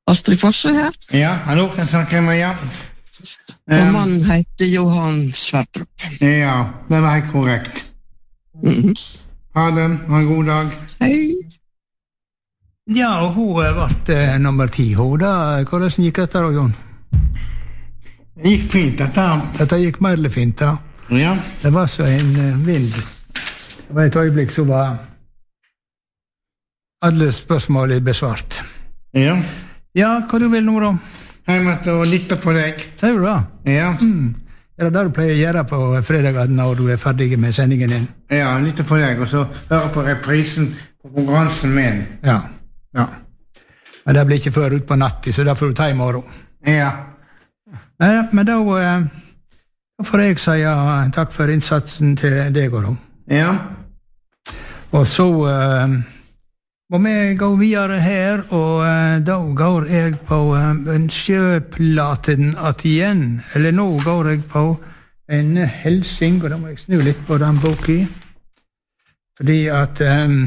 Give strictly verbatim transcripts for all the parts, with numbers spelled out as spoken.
Astrid Fosse her. Ja, hallo, jeg snakker med, ja. Og mannen heter Johan Sverdrup. Ja, det var helt korrekt. Mm-hmm. Ha det, ha en god dag. Hei. Ja, og hun ble uh, nummer ti, hun da. Hvordan gikk dette da, Jon? Det gikk fint, dette. Dette gikk mer eller fint, da. Ja. Det var så en uh, vind. Det var et øyeblikk så var alle spørsmål besvart. Ja. Ja, hva du vil nå da? Jeg måtte lytte på deg. Sier du da? Ja. Mm. Er det det du pleier å gjøre på fredagen når du er ferdig med sendingen din? Ja, lytte på deg, og så høre på reprisen på konkurransen min. Ja, ja. Men det blir ikke før ut på natt, så da får du ta i morgen. Ja. Eh, men da, eh, da får jeg si takk for innsatsen til deg og da. Ja. Og så eh, må vi gå videre her, og eh, da går jeg på eh, ønskeplaten at igjen. Eller nå går jeg på en helsing, og da må jeg snu litt på den boka. Fordi at eh,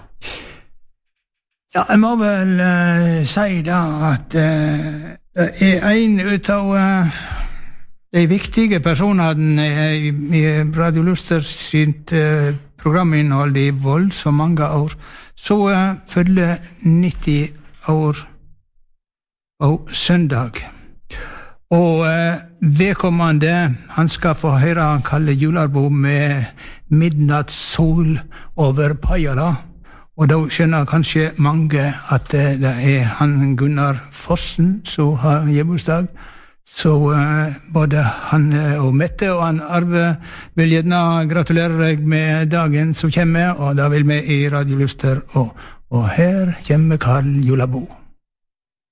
ja, jeg må vel eh, si da at eh, det er en ut av eh, de viktige personene i, i Radio Luster sitt eh, programinnhold i vold så mange år, så uh, følger nitti år på søndag. Og uh, vedkommende, han skal få høre Kalle Jularbo med Midnattssol over Pajala. Og da skjønner kanskje mange at uh, det er han Gunnar Fossen som har hjemmebursdag. Så uh, både han uh, og Mette og han Arve vil gjerne gratulere deg med dagen som kommer, og da vil vi i Radio Luster, og, og her kommer Karl Jularbo.